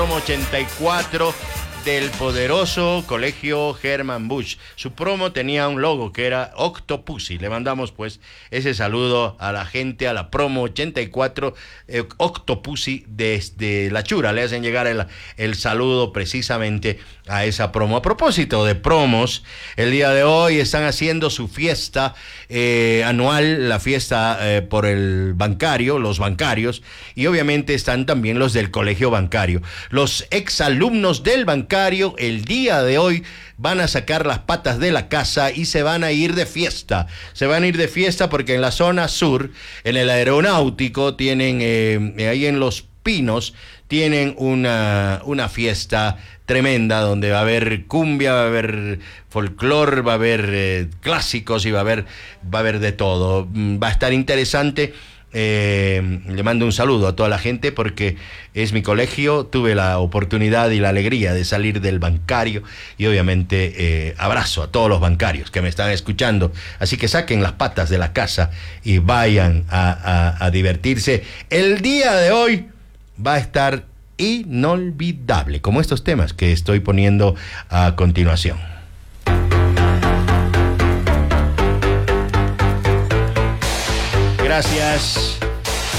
Promo 84 del poderoso Colegio Hermann Busch. Su promo tenía un logo que era Octopussy. Le mandamos pues ese saludo a la gente, a la promo 84 Octopussy desde La Chura. Le hacen llegar el saludo precisamente a esa promo. A propósito de promos, el día de hoy están haciendo su fiesta anual, la fiesta por el bancario, los bancarios, y obviamente están también los del Colegio Bancario. Los exalumnos del bancario el día de hoy van a sacar las patas de la casa y se van a ir de fiesta. Se van a ir de fiesta porque en la zona sur, en el aeronáutico, tienen ahí en Los Pinos, tienen una fiesta tremenda donde va a haber cumbia, va a haber folclor, va a haber clásicos y va a haber de todo. Va a estar interesante. Le mando un saludo a toda la gente porque es mi colegio, tuve la oportunidad y la alegría de salir del bancario y obviamente abrazo a todos los bancarios que me están escuchando, así que saquen las patas de la casa y vayan a divertirse. El día de hoy va a estar inolvidable, como estos temas que estoy poniendo a continuación. Gracias.